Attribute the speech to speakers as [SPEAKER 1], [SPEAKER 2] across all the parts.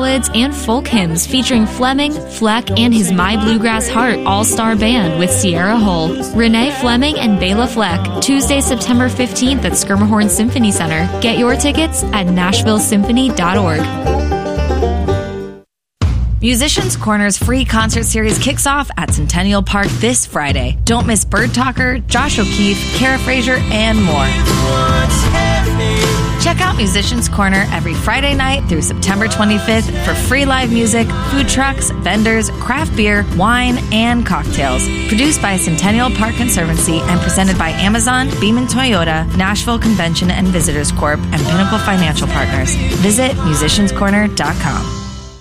[SPEAKER 1] ballads, and folk hymns featuring Fleming, Fleck, and his My Bluegrass Heart all-star band with Sierra Hull, Renee Fleming, and Bela Fleck, Tuesday, September 15th at Skirmahorn Symphony Center. Get your tickets at NashvilleSymphony.org. Musicians Corner's free concert series kicks off at Centennial Park this Friday. Don't miss Bird Talker, Josh O'Keefe, Kara Frazier, and more. Check out Musicians Corner every Friday night through September 25th for free live music, food trucks, vendors, craft beer, wine, and cocktails. Produced by Centennial Park Conservancy and presented by Amazon, Beaman Toyota, Nashville Convention and Visitors Corp., and Pinnacle Financial Partners. Visit MusiciansCorner.com.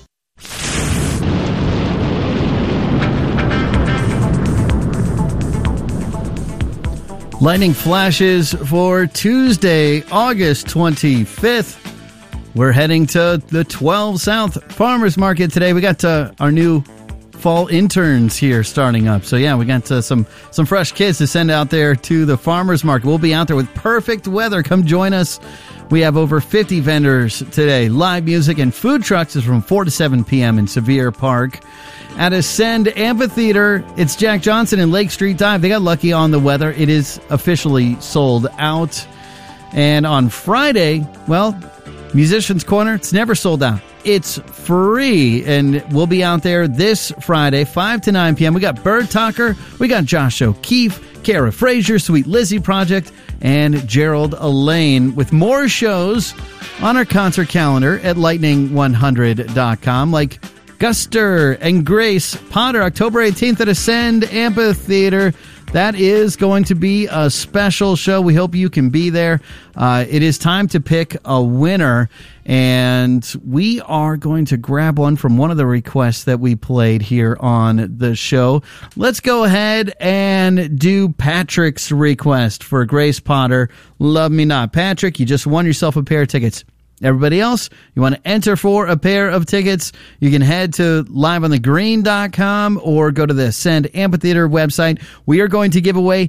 [SPEAKER 2] Lightning flashes for Tuesday, August 25th. We're heading to the 12 South Farmers Market today. We got our new fall interns here starting up. So, yeah, we got some fresh kids to send out there to the Farmers Market. We'll be out there with perfect weather. Come join us. We have over 50 vendors today. Live music and food trucks is from 4 to 7 p.m. in Sevier Park. At Ascend Amphitheater, it's Jack Johnson and Lake Street Dive. They got lucky on the weather. It is officially sold out. And on Friday, well, Musicians Corner, it's never sold out. It's free. And we'll be out there this Friday, 5 to 9 p.m. We got Bird Talker. We got Josh O'Keefe, Kara Frazier, Sweet Lizzie Project, and Gerald Elaine with more shows on our concert calendar at lightning100.com, like Guster and Grace Potter, October 18th at Ascend Amphitheater. That is going to be a special show. We hope you can be there. It is time to pick a winner, and we are going to grab one from one of the requests that we played here on the show. Let's go ahead and do Patrick's request for Grace Potter, Love Me Not. Patrick, you just won yourself a pair of tickets. Everybody else, you want to enter for a pair of tickets, you can head to liveonthegreen.com or go to the Ascend Amphitheater website. We are going to give away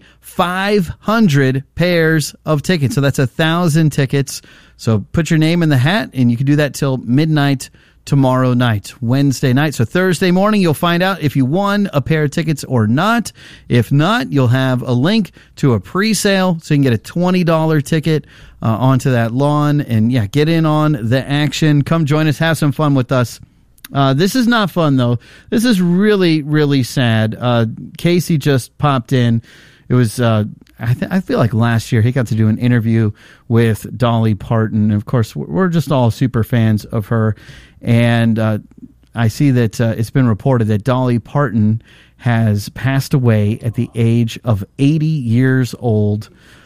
[SPEAKER 2] 500 pairs of tickets. So that's 1,000 tickets. So put your name in the hat, and you can do that till midnight tomorrow night, Wednesday night. So Thursday morning, you'll find out if you won a pair of tickets or not. If not, you'll have a link to a pre-sale, so you can get a $20 ticket onto that lawn. And, yeah, get in on the action. Come join us. Have some fun with us. This is not fun, though. This is really, really sad. Casey just popped in. It was, I feel like last year he got to do an interview with Dolly Parton. Of course, we're just all super fans of her. And I see that it's been reported that Dolly Parton has passed away at the age of 80 years old.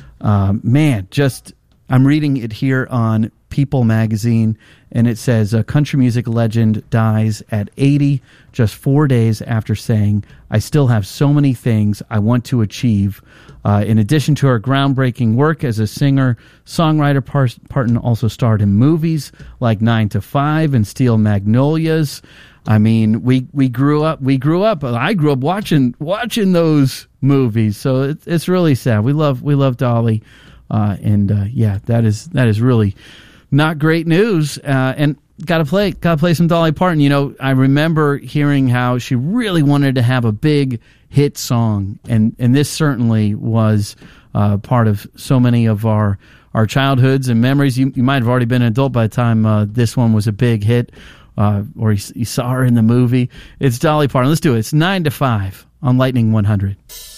[SPEAKER 2] I'm reading it here on People magazine, and it says a country music legend dies at 80, just 4 days after saying, "I still have so many things I want to achieve." In addition to her groundbreaking work as a singer, songwriter, Parton also starred in movies like 9 to 5 and Steel Magnolias. I mean, we grew up. I grew up watching those movies, so it's really sad. We love Dolly, and that is really not great news. And gotta play some Dolly Parton. You know, I remember hearing how she really wanted to have a big hit song, and this certainly was part of so many of our childhoods and memories. You might have already been an adult by the time this one was a big hit, or you saw her in the movie. It's Dolly Parton. Let's do it. It's 9 to 5 on Lightning 100.